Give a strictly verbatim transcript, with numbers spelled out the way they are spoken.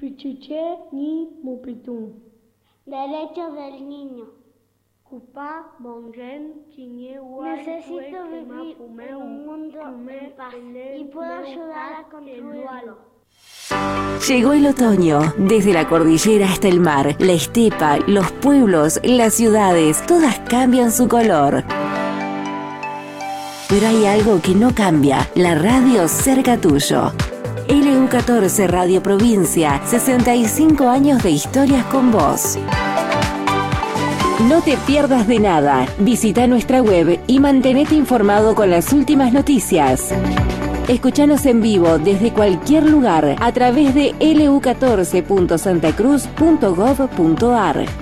Pichiché ni Mupitún. Derechos del niño. Cupá, Mongen, Necesito vivir en un mundo en paz y puedo ayudar a construirlo. Llegó el otoño. Desde la cordillera hasta el mar, la estepa, los pueblos, las ciudades, todas cambian su color. Pero hay algo que no cambia: la radio cerca tuyo. L U catorce Radio Provincia, sesenta y cinco años de historias con vos. No te pierdas de nada. Visita nuestra web y mantenete informado con las últimas noticias. Escúchanos en vivo desde cualquier lugar a través de l u catorce punto santa cruz punto gov punto a r.